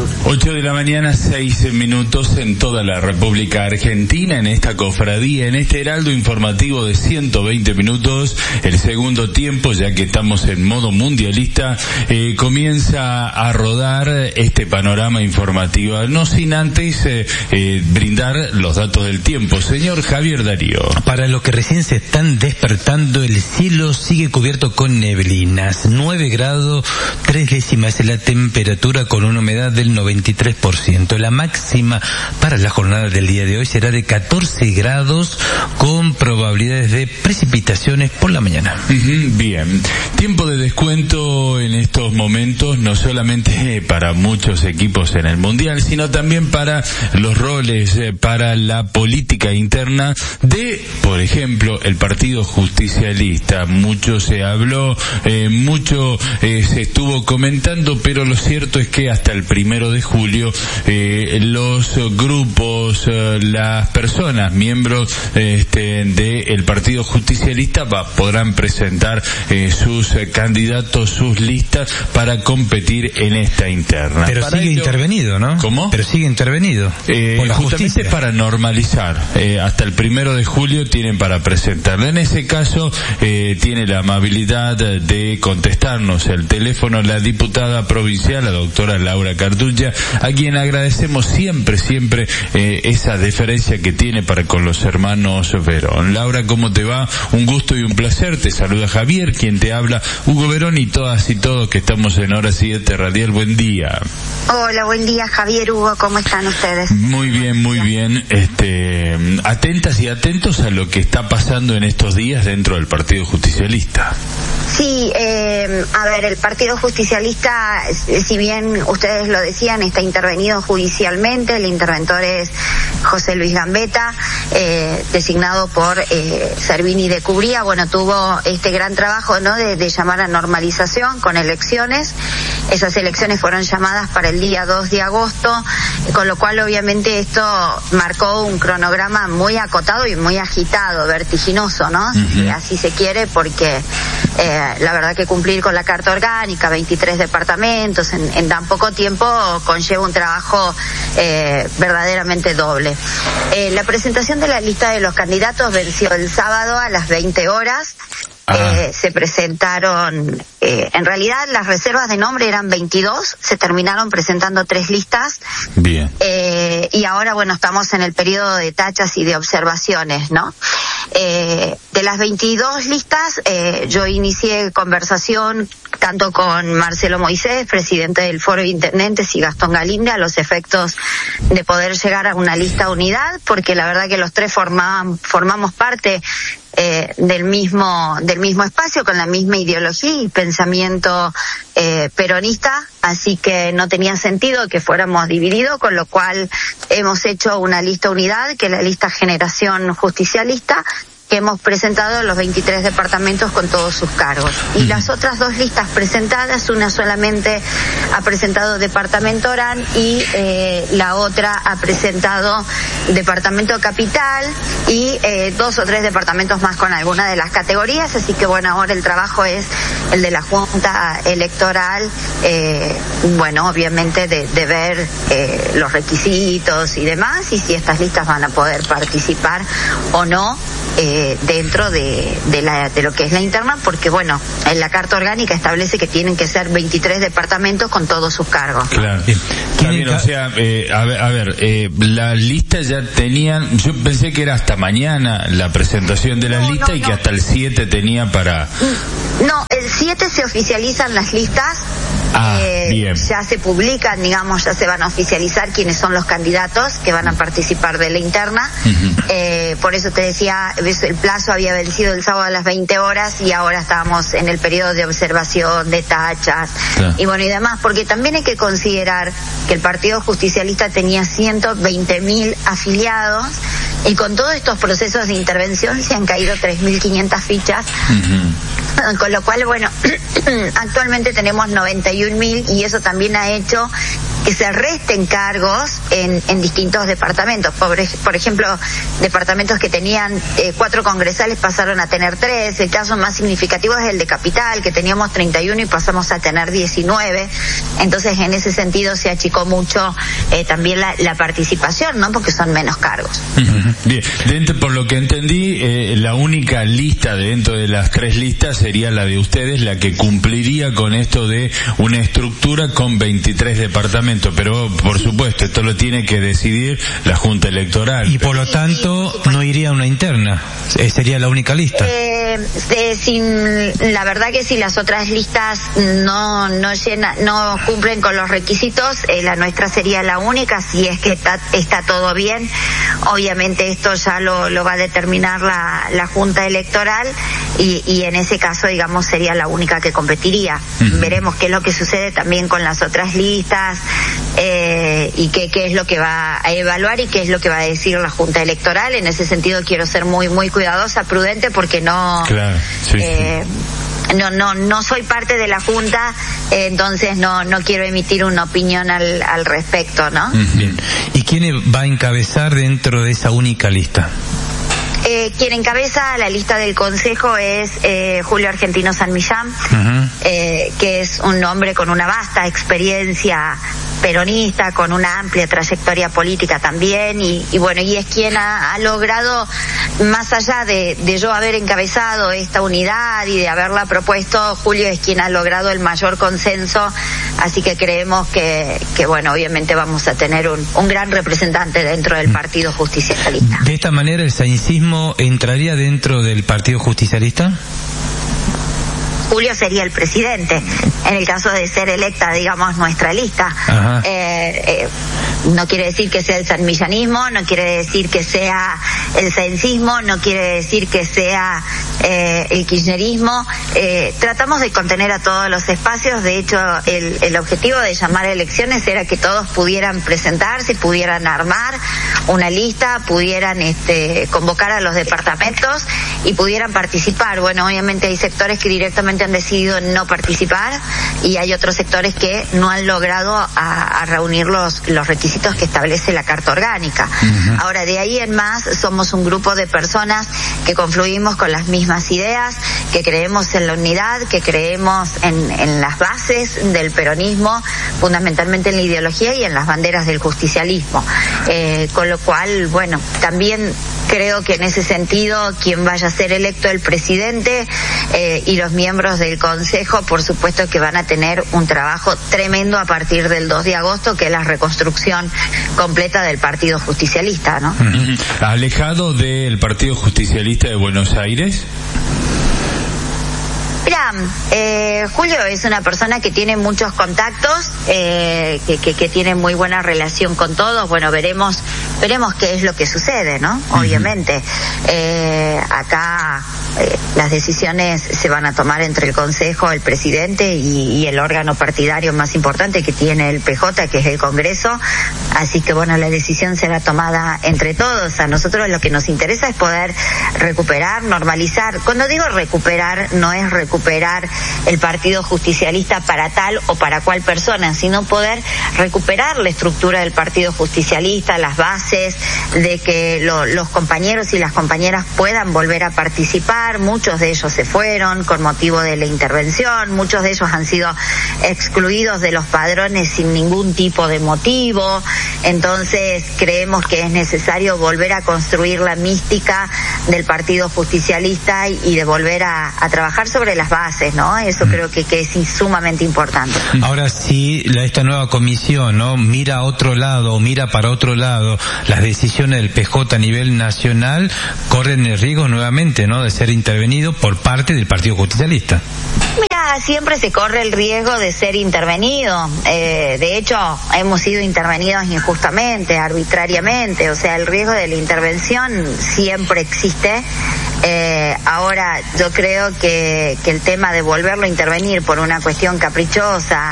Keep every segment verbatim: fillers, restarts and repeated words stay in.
ocho de la mañana, seis minutos en toda la República Argentina, en esta cofradía, en este heraldo informativo de ciento veinte minutos, el segundo tiempo, ya que estamos en modo mundialista, eh, comienza a rodar este panorama informativo, no sin antes eh, eh, brindar los datos del tiempo. Señor Javier Darío. Para los que recién se están despertando, el cielo sigue cubierto con neblinas, nueve grados, tres décimas en la temperatura, con una humedad del noventa y tres por ciento. La máxima para la jornada del día de hoy será de catorce grados, con probabilidades de precipitaciones por la mañana. Uh-huh, bien. Tiempo de descuento en estos momentos, no solamente para muchos equipos en el Mundial, sino también para los roles, eh, para la política interna de, por ejemplo, el Partido Justicialista. Mucho se habló, eh, mucho eh, se estuvo comentando, pero lo cierto es que hasta el primero de julio eh, los grupos, eh, las personas, miembros este, del Partido Justicialista va, podrán presentar eh, sus eh, candidatos, sus listas para competir en esta interna. Pero para sigue ello, intervenido, ¿no? ¿Cómo? Pero sigue intervenido. Eh, por la justamente justicia. Para normalizar. Eh, hasta el primero de julio tienen para presentarlo. En ese caso, eh, tiene la amabilidad de contestarnos el teléfono la diputada provincial, la doctora Laura Cardulla, a quien agradecemos siempre, siempre eh, esa deferencia que tiene para con los hermanos Verón. Laura, ¿cómo te va? Un gusto y un placer. Te saluda Javier, quien te habla, Hugo Verón, y todas y todos que estamos en Hora siete Radial. Buen día. Hola, buen día, Javier, Hugo, ¿cómo están ustedes? Muy bien, muy bien. Este, atentas y atentos a lo que está pasando en estos días dentro del Partido Justicialista. Sí, eh, a ver, el Partido Justicialista, si bien ustedes lo decían, está intervenido judicialmente. El interventor es José Luis Gambetta, eh, designado por eh, Servini de Cubría. Bueno, tuvo este gran trabajo, ¿no?, de, de llamar a normalización con elecciones. Esas elecciones fueron llamadas para el día dos de agosto, con lo cual obviamente esto marcó un cronograma muy acotado y muy agitado, vertiginoso, ¿no? Uh-huh. Si así se quiere, porque eh, la verdad que cumplir con la Carta Orgánica, veintitrés departamentos, en, en tan poco tiempo conlleva un trabajo eh, verdaderamente doble. Eh, la presentación de la lista de los candidatos venció el sábado a las veinte horas. Eh, se presentaron, eh, en realidad las reservas de nombre eran veintidós, se terminaron presentando tres listas. Bien. Eh, y ahora, bueno, estamos en el periodo de tachas y de observaciones, ¿no? Eh, de las veintidós listas, eh, yo inicié conversación tanto con Marcelo Moisés, presidente del Foro de Intendentes, y Gastón Galinde, a los efectos de poder llegar a una lista unidad, porque la verdad que los tres formaban, formamos parte Eh, del mismo del mismo espacio, con la misma ideología y pensamiento eh, peronista, así que no tenía sentido que fuéramos divididos, con lo cual hemos hecho una lista unidad, que es la lista Generación Justicialista, que hemos presentado en los veintitrés departamentos con todos sus cargos. Y las otras dos listas presentadas, una solamente ha presentado Departamento Orán y eh, la otra ha presentado Departamento Capital y eh, dos o tres departamentos más con alguna de las categorías. Así que bueno, ahora el trabajo es el de la Junta Electoral, eh, bueno, obviamente de, de ver eh, los requisitos y demás, y si estas listas van a poder participar o no eh, dentro de, de, la, de lo que es la interna, porque bueno, en la Carta Orgánica establece que tienen que ser veintitrés departamentos con todos sus cargos. Claro. Está bien, o sea, eh, a ver, a ver eh, la lista ya tenían, yo pensé que era hasta mañana la presentación de la no, lista no, y que no. hasta el siete tenía para... No, el siete se oficializan las listas. Ah, eh, bien. Ya se publican, digamos, ya se van a oficializar quiénes son los candidatos que van a participar de la interna. Uh-huh. Eh, por eso te decía, el plazo había vencido el sábado a las veinte horas y ahora estábamos en el periodo de observación, de tachas, claro. Y bueno, y demás, porque también hay que considerar que el Partido Justicialista tenía ciento veinte mil afiliados y con todos estos procesos de intervención se han caído tres mil quinientas fichas. Uh-huh. Con lo cual, bueno, actualmente tenemos noventa y un mil y eso también ha hecho que se resten cargos en, en distintos departamentos. Por, por ejemplo, departamentos que tenían eh, cuatro congresales pasaron a tener tres. El caso más significativo es el de Capital, que teníamos treinta y uno y pasamos a tener diecinueve. Entonces, en ese sentido se achicó mucho eh, también la, la participación, ¿no? Porque son menos cargos. Uh-huh. Bien, dentro, por lo que entendí, eh, la única lista dentro de las tres listas sería la de ustedes, la que cumpliría con esto de una estructura con veintitrés departamentos, pero por supuesto esto lo tiene que decidir la Junta Electoral. Y por lo tanto no iría a una interna, eh, sería la única lista. Eh, eh, sin, la verdad que si las otras listas no no llena, no cumplen con los requisitos, eh, la nuestra sería la única, si es que está, está todo bien. Obviamente esto ya lo, lo va a determinar la, la Junta Electoral y, y en ese caso, digamos, sería la única que competiría. Uh-huh. Veremos qué es lo que sucede también con las otras listas eh, y qué, qué es lo que va a evaluar y qué es lo que va a decir la Junta Electoral. En ese sentido quiero ser muy muy cuidadosa, prudente, porque no... Claro, sí, eh, sí. No, no, no soy parte de la Junta, eh, entonces no, no quiero emitir una opinión al, al respecto, ¿no? Bien. ¿Y quién va a encabezar dentro de esa única lista? Eh, quien encabeza la lista del Consejo es eh, Julio Argentino San Millán, uh-huh. eh, que es un hombre con una vasta experiencia peronista, con una amplia trayectoria política también, y, y bueno, y es quien ha, ha logrado, más allá de, de yo haber encabezado esta unidad y de haberla propuesto, Julio es quien ha logrado el mayor consenso, así que creemos que, que bueno, obviamente vamos a tener un, un gran representante dentro del Partido Justicialista. ¿De esta manera el saincismo entraría dentro del Partido Justicialista? Julio sería el presidente, en el caso de ser electa, digamos, nuestra lista. Eh, eh, no quiere decir que sea el sanmillanismo, no quiere decir que sea el saincismo, no quiere decir que sea eh, el kirchnerismo. Eh, tratamos de contener a todos los espacios. De hecho, el, el objetivo de llamar a elecciones era que todos pudieran presentarse, pudieran armar una lista, pudieran este, convocar a los departamentos y pudieran participar. Bueno, obviamente hay sectores que directamente han decidido no participar y hay otros sectores que no han logrado a, a reunir los, los requisitos que establece la Carta Orgánica. Uh-huh. Ahora, de ahí en más, somos un grupo de personas que confluimos con las mismas ideas, que creemos en la unidad, que creemos en, en las bases del peronismo, fundamentalmente en la ideología y en las banderas del justicialismo. Eh, con lo cual, bueno, también creo que en ese sentido, quien vaya a ser electo el presidente eh, y los miembros del Consejo, por supuesto que van a tener un trabajo tremendo a partir del dos de agosto, que es la reconstrucción completa del Partido Justicialista, ¿no? Uh-huh. ¿Alejado del Partido Justicialista de Buenos Aires? Mira, eh, Julio es una persona que tiene muchos contactos, eh, que, que, que tiene muy buena relación con todos. Bueno, veremos veremos qué es lo que sucede, ¿no? Uh-huh. Obviamente, eh, acá eh, las decisiones se van a tomar entre el Consejo, el presidente y, y el órgano partidario más importante que tiene el P J, que es el Congreso. Así que, bueno, la decisión será tomada entre todos. A nosotros lo que nos interesa es poder recuperar, normalizar. Cuando digo recuperar, no es recuperar recuperar el Partido Justicialista para tal o para cual persona, sino poder recuperar la estructura del Partido Justicialista, las bases de que lo, los compañeros y las compañeras puedan volver a participar. Muchos de ellos se fueron con motivo de la intervención, muchos de ellos han sido excluidos de los padrones sin ningún tipo de motivo. Entonces creemos que es necesario volver a construir la mística del Partido Justicialista y, y de volver a, a trabajar sobre las bases, ¿no? Eso mm. creo que, que es sumamente importante. Ahora, si la, esta nueva comisión, ¿no?, mira a otro lado o mira para otro lado, las decisiones del P J a nivel nacional corren el riesgo nuevamente, ¿no?, de ser intervenido por parte del Partido Justicialista. Mira, siempre se corre el riesgo de ser intervenido. Eh, de hecho, hemos sido intervenidos injustamente, arbitrariamente. O sea, el riesgo de la intervención siempre existe. Eh, ahora, yo creo que, que el tema de volverlo a intervenir por una cuestión caprichosa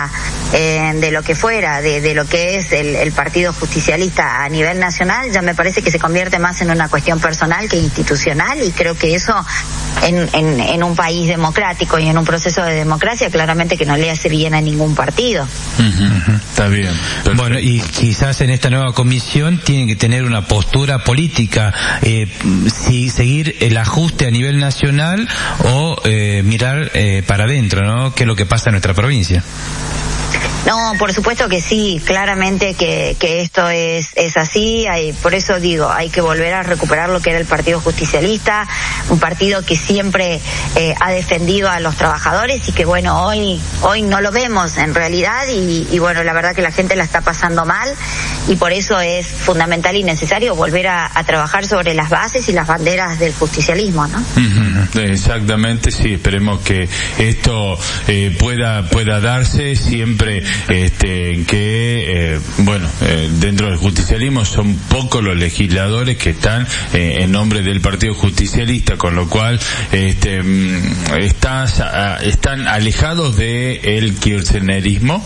eh, de lo que fuera, de, de lo que es el, el Partido Justicialista a nivel nacional, ya me parece que se convierte más en una cuestión personal que institucional, y creo que eso en, en, en un país democrático y en un proceso de democracia claramente que no le hace bien a ningún partido. Uh-huh. Está bien. Perfecto. Bueno, y quizás en esta nueva comisión tienen que tener una postura política, eh, si seguir el ajuste a nivel nacional o eh, mirar eh, para adentro, ¿no? ¿Qué es lo que pasa en nuestra provincia? No, por supuesto que sí, claramente que, que esto es, es así, hay, por eso digo, hay que volver a recuperar lo que era el Partido Justicialista, un partido que siempre eh, ha defendido a los trabajadores y que bueno, hoy, hoy no lo vemos en realidad y, y bueno, la verdad que la gente la está pasando mal y por eso es fundamental y necesario volver a, a trabajar sobre las bases y las banderas del justicialismo, ¿no? Uh-huh. Exactamente, sí, esperemos que esto eh, pueda, pueda darse siempre. Este, que eh, bueno, eh, dentro del justicialismo son pocos los legisladores que están eh, en nombre del Partido Justicialista, con lo cual este, estás, a, están alejados de el kirchnerismo.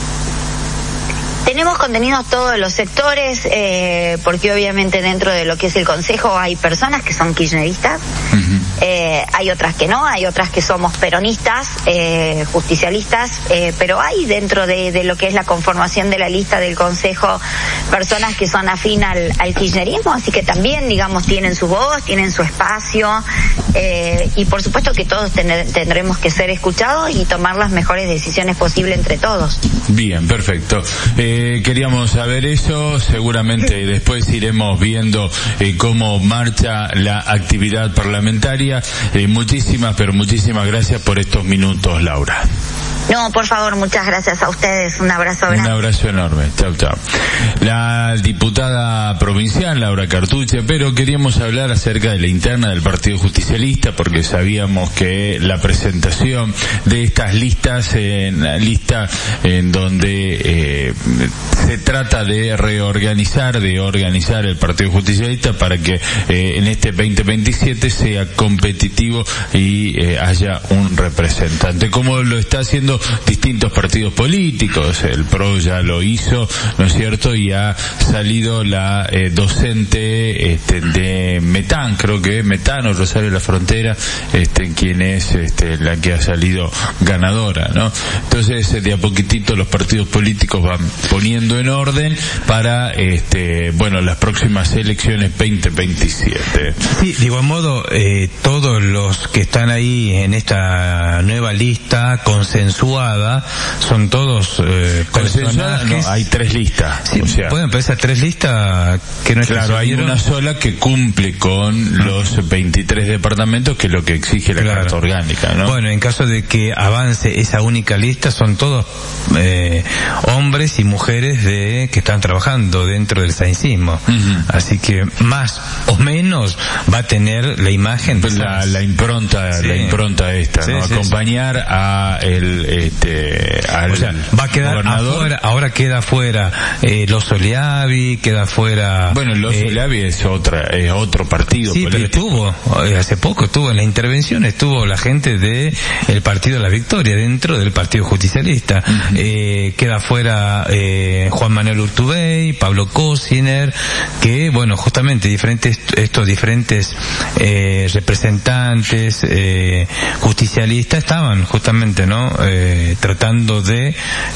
Tenemos contenidos todos los sectores, eh, porque obviamente dentro de lo que es el Consejo hay personas que son kirchneristas, uh-huh. eh, hay otras que no, hay otras que somos peronistas, eh, justicialistas, eh, pero hay dentro de, de lo que es la conformación de la lista del Consejo personas que son afín al, al kirchnerismo, así que también, digamos, tienen su voz, tienen su espacio, eh, y por supuesto que todos tener, tendremos que ser escuchados y tomar las mejores decisiones posibles entre todos. Bien, perfecto. Eh, Eh, queríamos saber eso, seguramente después iremos viendo eh, cómo marcha la actividad parlamentaria. Eh, muchísimas, pero muchísimas gracias por estos minutos, Laura. No, por favor, muchas gracias a ustedes. Un abrazo grande. Un abrazo enorme. Chao, chao. La diputada provincial, Laura Cartuche, pero queríamos hablar acerca de la interna del Partido Justicialista, porque sabíamos que la presentación de estas listas, en la lista en donde eh, se trata de reorganizar, de organizar el Partido Justicialista para que eh, en este veinte veintisiete sea competitivo y eh, haya un representante, como lo está haciendo distintos partidos políticos. El P R O ya lo hizo, ¿no es cierto? Y ha salido la eh, docente este, de Metán, creo que Metano, Rosario de la Frontera, este, quien es este, la que ha salido ganadora, ¿no? Entonces, de a poquitito los partidos políticos van poniendo en orden para, este, bueno, las próximas elecciones veinte veintisiete. Sí, de igual modo, eh, todos los que están ahí en esta nueva lista consensuada son todos eh, personajes. No, hay tres listas. Sí, o sea, bueno, pero esas tres listas que no claro, hay una sola que cumple con los veintitrés departamentos, que es lo que exige la claro. Carta Orgánica, ¿no? Bueno, en caso de que avance esa única lista, son todos eh, hombres y mujeres de que están trabajando dentro del saincismo. Uh-huh. Así que más o menos va a tener la imagen, la, la impronta, sí. la impronta esta, sí, ¿no? Sí, acompañar sí. a el este al o sea, va a quedar gobernador. Afuera, ahora queda fuera eh, los Soleavi, queda fuera. Bueno, los eh, Soleavi es otra, es otro partido. Sí, pero estuvo hace poco estuvo en la intervención, estuvo la gente de el Partido de la Victoria dentro del Partido Justicialista. Uh-huh. Eh, queda fuera eh, Juan Manuel Urtubey, Pablo Cosiner, que bueno, justamente diferentes estos diferentes eh, representantes eh, justicialistas estaban justamente, ¿no? Eh, tratando de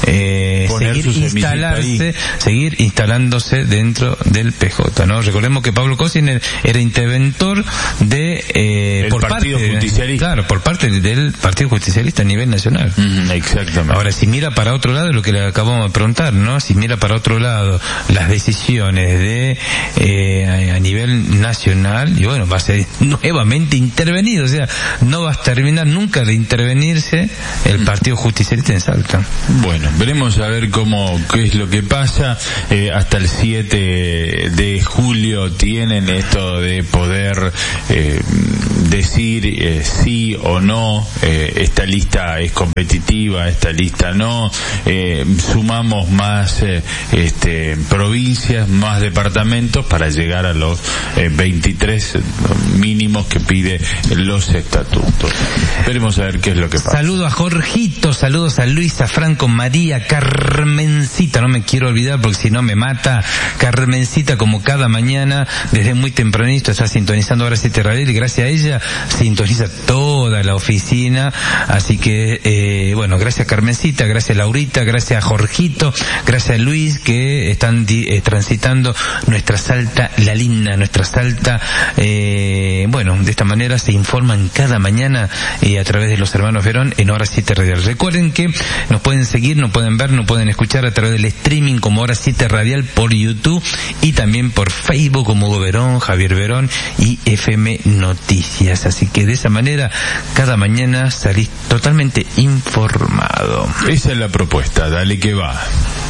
eh, seguir instalarse, seguir instalándose dentro del P J, ¿no? Recordemos que Pablo Cosiner era interventor de eh, el por Partido parte, Justicialista. Claro, por parte del Partido Justicialista a nivel nacional. Mm, exactamente. Ahora, si mira para otro lado, lo que le acabamos de preguntar, ¿no? Si mira para otro lado las decisiones de eh, a, a nivel nacional, y bueno, va a ser nuevamente intervenido, o sea, no va a terminar nunca de intervenirse el Partido Justicialista en Salta. Bueno, veremos a ver cómo, qué es lo que pasa. Eh, hasta el siete de julio tienen esto de poder eh, decir eh, sí o no, eh, esta lista es competitiva, esta lista no. Eh, sumamos más eh, este, provincias, más departamentos para llegar a los eh, veintitrés mínimos que pide los estatutos. Veremos a ver qué es lo que pasa. Saludo a Jorgito. Jorgito, saludos a Luisa, Franco, María, Carmencita, no me quiero olvidar porque si no me mata. Carmencita, como cada mañana, desde muy tempranito está sintonizando Hora siete Radial, y gracias a ella sintoniza toda la oficina. Así que, eh, bueno, gracias Carmencita, gracias Laurita, gracias Jorgito, gracias Luis, que están di- eh, transitando nuestra Salta, la linda, nuestra Salta. Eh, bueno, de esta manera se informan cada mañana eh, a través de los hermanos Verón en Hora siete Radial. Recuerden que nos pueden seguir, nos pueden ver, nos pueden escuchar a través del streaming como Hora siete Radial por YouTube y también por Facebook como Hugo Verón, Javier Verón y F M Noticias. Así que de esa manera cada mañana salís totalmente informado. Esa es la propuesta, dale que va.